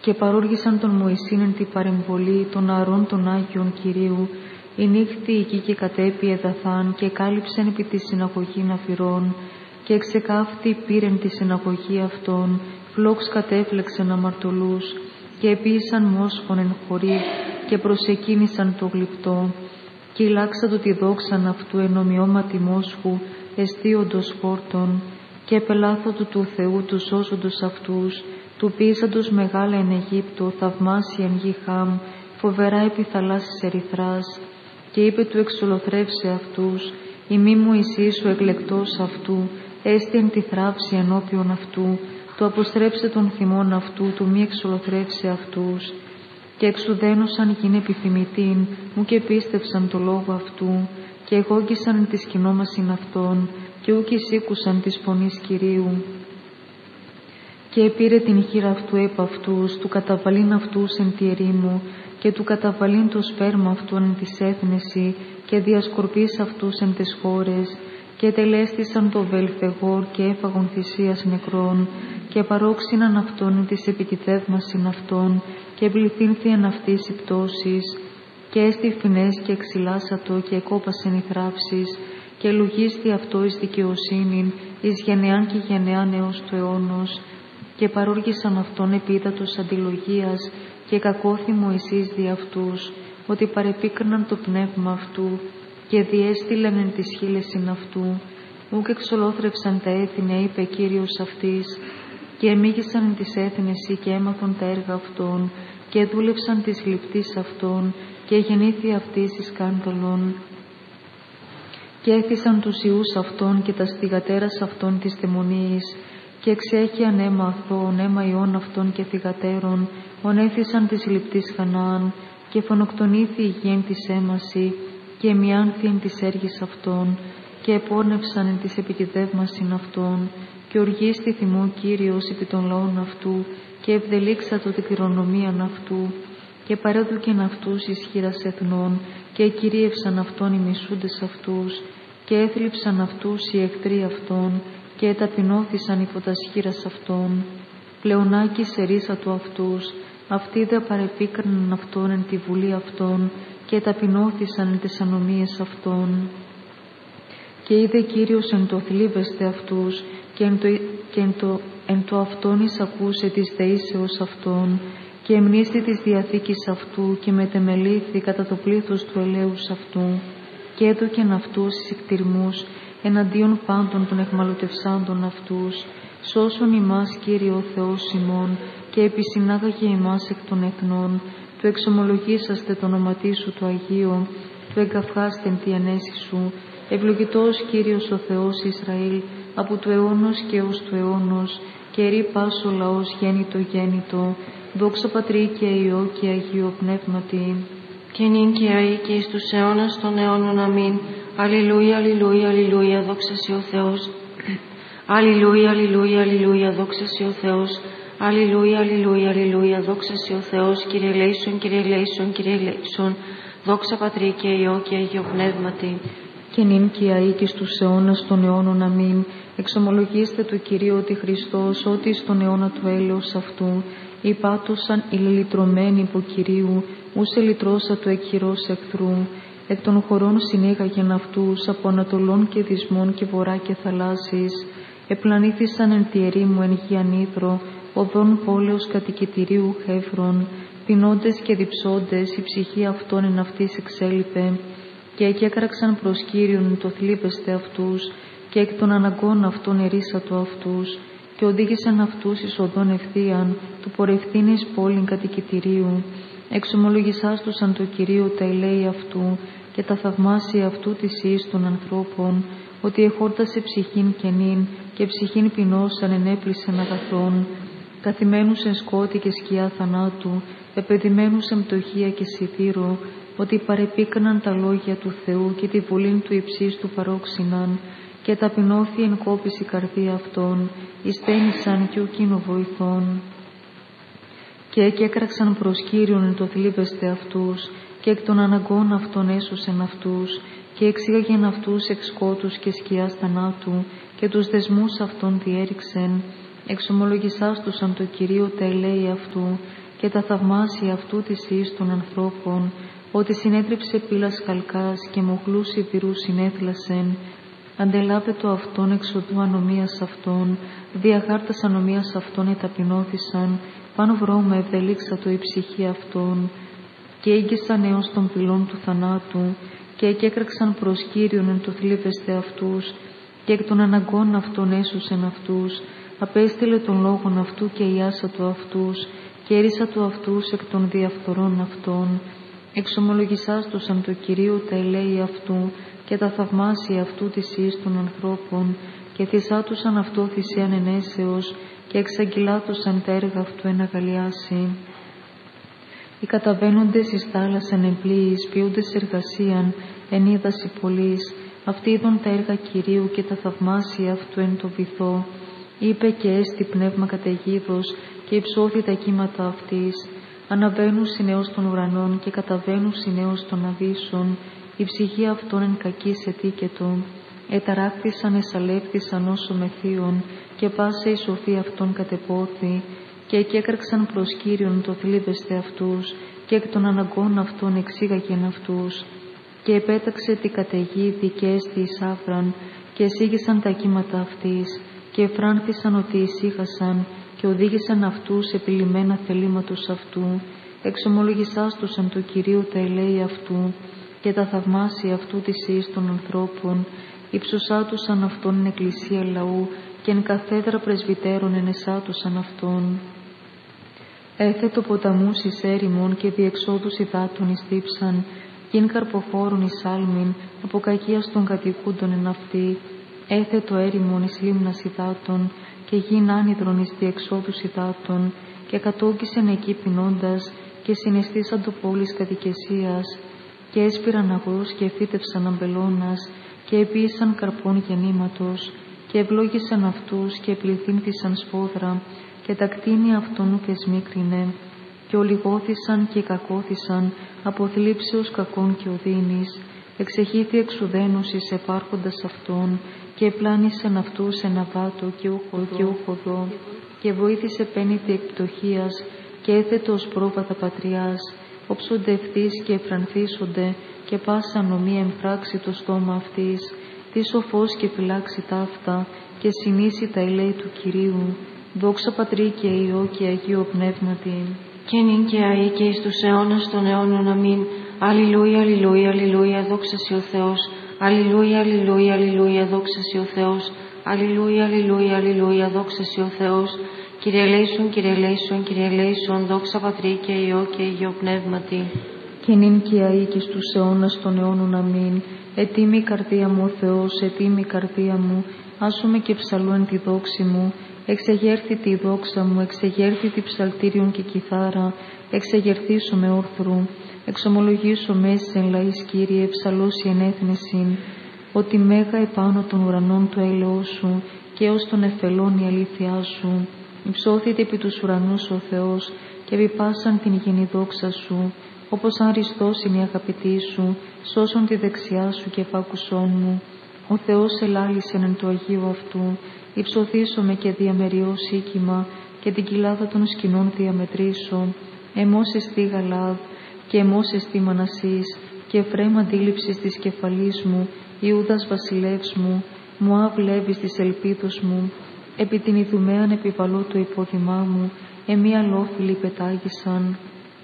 Και παρόργησαν τον Μωυσήν εν τη παρεμβολή των αρών των Άγιων Κυρίου, η νύχτη εκεί και κατέπη εδαθάν και κάλυψεν επί τη συναγωγήν αφηρών, και εξεκαύτη πήρεν τη συναγωγή αυτών, φλόξ κατέφλεξεν αμαρτωλούς, και επίησαν μόσχον εν χωρί, και προσεκίνησαν το γλυπτό, και ηλάξατο τη δόξαν αυτού εν ομοιώματι μόσχου, εστίοντος χόρτων, και επελάθωτο του Θεού του σώσοντος αυτούς, του ποιήσαντος μεγάλα εν Αιγύπτο, θαυμάσια εν γη Χάμ, φοβερά επί θαλάσσης ερυθράς, και είπε του εξολοθρεύσε αυτούς, η μη Μωυσής ο εκλεκτός αυτού, έστι εν τη θράψη ενώπιον αυτού, το αποστρέψε τον θυμών αυτού, του μη εξολοθρεύσε αυτούς. Και εξουδένωσαν γίνε επιθυμητήν, μου και πίστευσαν το λόγο αυτού, και εγώγησαν τη σκηνόμασιν αυτών, και ούκ εισήκουσαν της φωνής Κυρίου. Και επήρε την χείρα αυτού επ' αυτούς, του καταβαλήν αυτούς εν τη ερήμου, και του καταβαλήν το σπέρμα αυτού εν της έθνεση, και διασκορπείς αυτούς εν τες χώρες, και τελέστησαν το Βελθεγόρ και έφαγον θυσίας νεκρών, και παρόξυναν αυτόν εν της επικητεύμασιν αυτών, και πληθύνθη εν αυτής η πτώσης, και έστι φινές και εξηλάσατο και εκόπασεν οι θράψεις, και λογίστη αυτό εις δικαιοσύνην, εις γενεάν και γενεάν έως του αιώνος, και παρόργησαν αυτόν επίδατος αντιλογίας, και κακόθη Μωυσής δι' αυτούς, ότι παρεπίκριναν το πνεύμα αυτού, και διέστειλαν εν της χείλεσιν αυτού, ούκ εξολόθρευσαν τα έθινα, είπε Κύριος αυτής, και εμίγησαν εν της έθνεση και έμαθον τα έργα αυτών, και δούλευσαν της ληπτής αυτών, και γεννήθη αυτής εις σκάνδαλον. Και έθισαν τους ιούς αυτών και τα θυγατέρας αυτών της δαιμονίης, και εξέχειαν αίμα αθώων, αίμα ιών αυτών και θυγατέρων, ονέθησαν της ληπτής Χαναάν, και φωνοκτονήθη η γη εν της έμαση, και εμιάνθη εν της έργης αυτών, και επώνευσαν εν της επικηδεύμασιν αυτών, και οργίστη θυμό Κύριος επί των λαών αυτού, και ευδελίξατο την κληρονομίαν αυτού, και παρέδουκεν αυτούς ισχύρας εθνών, και εκυρίευσαν αυτόν οι μισούντες αυτούς, και έθλιψαν αυτούς οι εχθροί αυτών, και εταπεινώθησαν οι φωτασχύρας αυτών. Πλεονάκης ερίσατο αυτούς, αυτοί δε παρεπίκριναν αυτόν εν τη βουλή αυτών, και εταπεινώθησαν εν τες ανομίες αυτών. Και είδε Κύριος εν το θλίβεστε αυτούς, και εν το αυτόν εισακούσε της δεήσεως αυτών, και εμνήστη της διαθήκης αυτού, και μετεμελήθη κατά το πλήθος του ελέους αυτού, και έδωκεν αυτούς εις εκτιρμούς εναντίον πάντων των εχμαλωτευσάντων αυτούς, σώσον ημάς Κύριε ο Θεός ημών, και επισυνάγαγε ημάς εκ των εθνών, του εξομολογήσαστε το όνοματί σου το Αγίο, του εγκαυχάστεν τη ανέση σου, ευλογητός Κύριος ο Θεός Ισραήλ, από του αιώνος και ως του αιώνος, και ρή πάσο λαός γέννητο, δόξα Πατρί και Υιό και Αγίο Πνεύματι. Και νυν και αεί και εις τους αιώνας των αιώνων αμήν. Αλληλούια, αλληλούια, αλληλούια, δόξα σοι ο Θεός. Αλληλούια, αλληλούια, αλληλούια, δόξα σοι ο Θεός. Αλληλούια, αλληλούια, αλληλούια, δόξα σοι ο Θεός. Κύριε ελέησον, Κύριε ελέησον, Κύριε ελέησον. Δόξα Πατρί και Υιό και Αγίο Πνεύματι. Και νυν και αεί και στους αιώνας των αιώνων αμήν. Εξομολογήστε του Κυρίου ότι Χριστός, ότι στον αιώνα του έλεος αυτού, υπάτωσαν οι λυτρωμένοι υπό Κυρίου, ούσε λυτρώσα του εκχειρός εχθρού. Εκ των χωρών συνήγαγεν αυτούς, από ανατολών και δυσμών και βορρά και θαλάσσης. Επλανήθησαν εν τη ερήμου εν γη ανήθρο, οδόν πόλεως κατοικητηρίου Χέφρον. Πεινώντες και διψώντες, η ψυχή αυτών εν αυτής εξέλιπε. Και εκέκραξαν προς Κύριον το θλίβεστε αυτούς, και εκ των αναγκών αυτών ερίσατο αυτούς, και οδήγησαν αυτούς εις οδόν ευθείαν, του πορευθήν εις πόλην κατοικητηρίου. Εξομολογησάστουσαν το Κυρίο τα ελέη αυτού, και τα θαυμάσια αυτού της ιής των ανθρώπων, ότι εχόρτασε ψυχήν κενήν, και ψυχήν πεινώσαν ενέπλησεν αγαθών, καθημένους εν σκότη και σκιά θανάτου, επεδημένους εν πτωχία και σιδήρο, ότι παρεπίκναν τα λόγια του Θεού και τη βουλήν του υψίστου παρόξυναν, και ταπεινώθη εν κόπης η καρδία αυτών, εισθένησαν κι ουκίνο βοηθών. Και εκέκραξαν προς Κύριον εν το θλίβεστε αυτούς, και εκ των αναγκών αυτών έσωσεν αυτούς, και εξήγαγεν αυτούς εξ σκότους και σκιάς θανάτου, και τους δεσμούς αυτών διέριξεν. Εξομολογησάστουσαν το Κυρίο τα ελέη αυτού, και τα θαυμάσια αυτού της ιής των ανθρώπων, ότι συνέτριψε πύλας καλκάς και μοχλούς σιδηρούς συνέθλασεν, αντελάβετο αυτόν εξοδού ανομίας αυτών, διαχάρτας ανομίας αυτών εταπεινώθησαν, πάνω βρώμα ευδελίξατο η ψυχή αυτών, και έγκυσαν έως των πυλών του θανάτου, και εκέκραξαν προς Κύριον εν το θλίβεσθε αυτούς, και εκ των αναγκών αυτών έσωσεν αυτούς, απέστειλε τον λόγον αυτού και ιάσατο αυτούς, και έρισατο αυτούς εκ των διαφθορών αυτών, εξομολογησάστουσαν το Κυρίου τα ελέη αυτού και τα θαυμάσια αυτού της ιής των ανθρώπων, και θυσάτουσαν αυτό θυσίαν ενέσεως, και εξαγγειλάτουσαν τα έργα αυτού εν αγαλιάσει. Οι καταβαίνοντες εις θάλασσαν εμπλοίης, ποιούντες εργασίαν, εν είδαση πολλής, αυτοί είδον τα έργα Κυρίου και τα θαυμάσια αυτού εν το βυθό. Είπε και έστι πνεύμα καταιγίδος, και υψώθη τα κύματα αυτής. Αναβαίνουν συνέως των ουρανών και καταβαίνουν συνέως των αβύσσων, η ψυχή αυτών εν κακής ετίκετο. Εταράχθησαν, εσαλεύθησαν όσο μεθύων, και πάσα η σοφή αυτών κατεπόθη, και εκέκραξαν προς Κύριον το θλίβεσθε αυτούς, και εκ των αναγκών αυτών εξήγαγεν αυτούς. Και επέταξε τη καταιγίδη και έστι εις άφραν, και εσήγησαν τα κύματα αυτής, και εφράνθησαν ότι ησύχασαν, και οδήγησαν αυτούς επιλυμμένα θελήματος αυτού, εξομολογησάστουσαν το Κυρίου τα ελέη αυτού, και τα θαυμάσια αυτού της ιής των ανθρώπων, υψωσάτουσαν αυτόν εν εκκλησία λαού, και εν καθέδρα πρεσβυτέρων ενεσάτουσαν αυτόν. Έθετο ποταμούς εις έρημον και διεξόδους υδάτων εις δίψαν, κειν καρποφόρων εις άλμην, από κακίας των κατοικούντων εν αυτή, έθετο έρημον εις λίμνας υδάτων, και γην άνυδρον εις διεξόδους υδάτων, και κατόκισεν εκεί πεινώντας, και συναισθήσαν το πόλης κατοικεσίας, και έσπηραν αγρούς και εφύτευσαν αμπελώνας, και επίησαν καρπών γεννήματος, και ευλόγησαν αυτούς και επληθύνθησαν σπόδρα, και τα κτίνια αυτών ουκ εσμίκρινε, και ολιγώθησαν και κακώθησαν από θλίψεως κακών και οδύνης, εξεχήθη εξουδένωσης επάρχοντας αυτών, και επλάνησαν αυτούς εν αβάτο και ούχοδο, και βοήθησε πένητη εκπτωχίας, και έθετο ως πρόβατα πατριάς, όψονται ευθύς και εφρανθίσονται, και πάσα νομία εμπράξει το στόμα αυτής, τι σοφός και φυλάξει ταύτα, και συνήσει τα ελέη του Κυρίου. Δόξα Πατρί και Υιό και Αγίο Πνεύματι. Και νυν και αεί και εις τους αιώνας των αιώνων αμήν. Αλληλούια, αλληλούια, αλληλούια, δόξα σοι ο Θεός. Αλληλούια, αλληλούια, αλληλούια, δόξα σοι ο Θεός. Αλληλούια, αλληλούια, αλληλούια, δόξα σοι ο Θεός. Κύριε ελέησον, Κύριε ελέησον, Κύριε ελέησον, δόξα Πατρί και Υιό και Αγίο Πνεύματι. Και νυν και αεί και στους αιώνας των αιώνων αμήν. Ετοίμη η καρδία μου ο Θεός, ετοίμη η καρδία μου, άσομαι και ψαλού εν τη δόξη μου. Εξεγέρθη τη δόξα μου, εξεγέρθη τη ψαλτήριον και κιθάρα, εξεγερθήσω με όρθρου, εξομολογήσω μέση εν λαής Κύριε, ψαλώσει εν έθνεσιν, ότι μέγα επάνω των ουρανών το έλεος σου, και ως των εφελών η αλήθειά σου. Υψώθητε επί τους ουρανούς ο Θεός, και επιπάσαν την υγιεινή δόξα σου, όπως αν ριστός είναι η αγαπητή σου, σώσον τη δεξιά σου και φάκουσόν μου. Ο Θεός ελάλησεν εν το Αγίο αυτού, υψωθήσομαι και διαμεριώ σύκημα, και την κοιλάδα των σκηνών διαμετρήσω. Εμώς εστί Γαλάδ, και εμώς εστί Μανασής, και Εφραίμ αντίληψης της κεφαλής μου, Ιούδας βασιλεύς μου, Μωάβ Λέβης της ελπίδος μου. Επί την Ιδουμαίαν επιβαλώ το υπόδημά μου, εμεί αλόφιλοι πετάγησαν.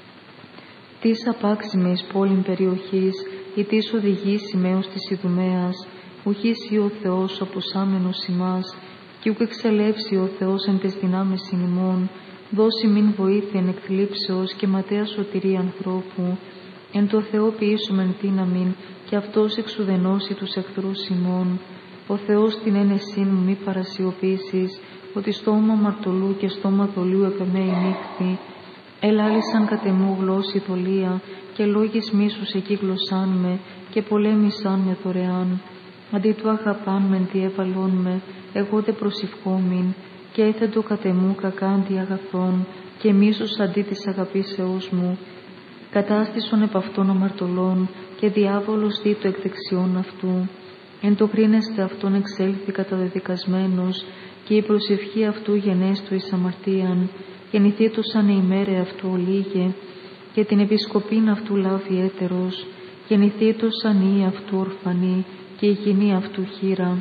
Τις απάξιμε εις πόλην περιοχής, ή τις οδηγήσιμε ως της Ιδουμαίας, ουχής ή ο Θεός όπως άμενος ημάς, κι ουκ εξελεύσει ο Θεός εν τες δυνάμεις ημών, δώσει μην βοήθεια εν εκθλίψεως και ματέα σωτηρία ανθρώπου. Εν το Θεό ποιήσομεν δύναμην, και αυτός εξουδενώσει τους εχθρούς ημών. Ο Θεός την ένεσήν μου μη παρασιωπήσεις, ότι στόμα μαρτωλού και στόμα δολίου επεμέ η νύχθη. Ελάλησαν κατ' εμού γλώσση δολία, και λόγης μίσους εκύκλωσάν με, και πολέμησάν με δωρεάν. Αντί του αγαπάν μεν διέβαλόν με, εγώ δε προσευχόμην, και έθετο κατ' εμού κακά αντί αγαθών, και μίσος αντί της αγαπήσεώς μου. Κατάστησον επ' αυτών αμαρτωλών, και διάβολος δι' το εκ δεξιών αυτού. Εν το κρίνεστε αυτόν εξέλθει καταδεδικασμένος, και η προσευχή αυτού γενέστου εις αμαρτίαν. γεννηθήτωσαν η ημέρα αυτού ολίγε, και την επισκοπήν αυτού λάβει έτερος, γεννηθήτωσαν οι αυτού ορφανοί, και η γυνή αυτού χείρα.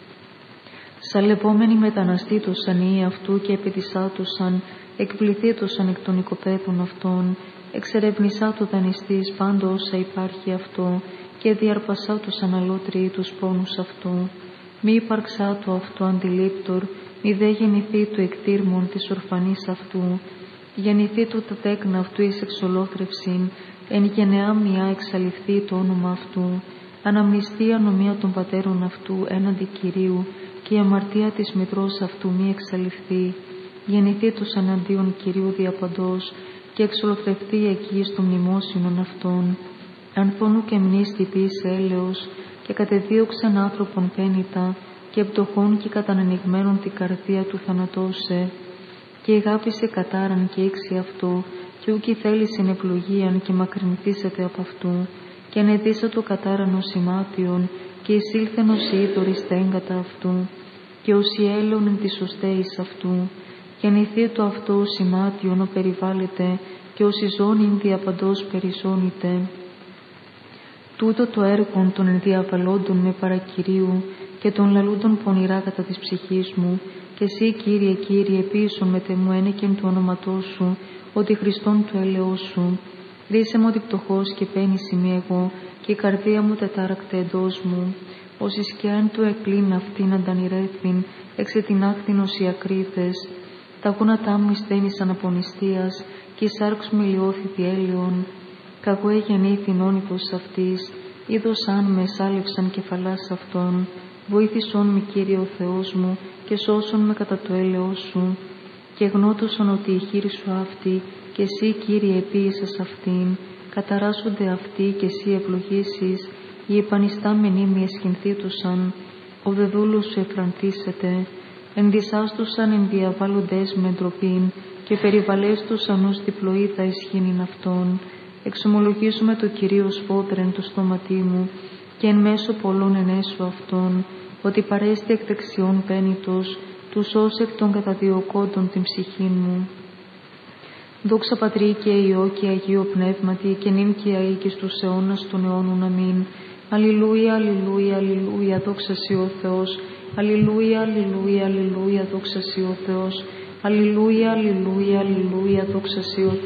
Σαλεπόμενοι μεταναστήτωσαν οι αυτού και επετισάτωσαν, εκπληθήτωσαν εκ των οικοπαίδων αυτών, εξερευνησά το δανειστής πάντο όσα υπάρχει αυτό, και διαρπασάτωσαν αλότριοι τους πόνους αυτού. Μη υπαρξά το αυτό αντιλήπτορ, μη δε γεννηθεί το εκτήρμον της ορφανής αυτού. Γεννηθεί το τα τέκνα αυτού εις εξολόθρευσιν, εν γενεά μια εξαλειφθεί το όνομα αυτού. Αναμνηστεί η ανομία των πατέρων αυτού έναντι Κυρίου, και η αμαρτία της μητρός αυτού μη εξαλειφθεί. Γεννηθεί τους αναντίον Κυρίου διαπαντός, και εξολοθρευτεί εκεί στο μνημόσυνον αυτών. Ανθώνου και μνήστη ποιήσε έλεος, και κατεδίωξαν άνθρωπον πένητα, και πτωχών και κατανενιγμένων την καρδία του θανατώσε. Και αγάπησε κατάραν και ήξι αυτό, και ούκη θέλησιν ευλογίαν και μακρυνθήσεται από αυτού, και ανεδίσα το κατάραν ως ημάτιον, και εισήλθεν ως είδωρη στα έγκατα αυτού, και ως η έλεον εν της οστέης αυτού. Γεννηθεί το αυτό ως ημάτιον ο περιβάλλεται, και ως η ζώνην διαπαντός περιζώνεται. Τούτο το έργον των ενδιαβαλλόντων με παρακυρίου, και των λαλούντων πονηρά κατά της ψυχής μου, και εσύ Κύριε, Κύριε, επίσων μετεμού ένεκεν του όνοματός σου, ότι Χριστόν του έλεος σου. Ρίσε μου ότι πτωχός και πένης είμαι εγώ, και η καρδία μου τετάρακτε εντός μου. Ως η σκιάν του εκλήν αυτήν αντανηρέθην, εξετινάχθην ως οι ακρίτες. Τα γόνατά μου εισθένησαν απονηστίας, και η σάρξ μου ηλιώθη διέλειον. Καγώ εγεννήθην όνειδος αυτής, είδος αν με εσάλευσαν κεφαλάς αυτών. Βοήθησόν με Κύριε ο Θεός μου, και σώσον με κατά το έλεος σου. Και γνώτωσον ότι η χείρη σου αυτή, και εσύ Κύριε επίησας αυτήν. Καταράσσονται αυτοί, και εσύ ευλογήσεις, οι επανιστάμενοι μη εσχυνθήτουσαν. Ο δεδούλος σου εφρανθήσεται. Ενδυσάστουσαν ενδιαβάλλοντες με ντροπήν, και περιβαλέστουσαν ως διπλοίδα ισχύνην αυτών. Εξομολογίζουμε το Κυρίο σφόδρεν το στόματί μου, και εν μέσω πολλών ενέσου αυτών, ότι παρέστη εκ δεξιών πένητος, τους ως εκ των καταδιωκόντων την ψυχήν μου. Δόξα Πατρί και Υιό και Αγίο Πνεύματι, και νυν και αεί και στους αιώνας των αιώνων. Αμήν. Αλληλούια, αλληλούια, αλληλούια, δόξα σοι ο Θεός. Αλληλούια, αλληλούια, αλληλούια, δόξα σοι ο Θεός. Αλληλούια, αλληλούια, αλληλούια, δόξα σοι ο Θεός.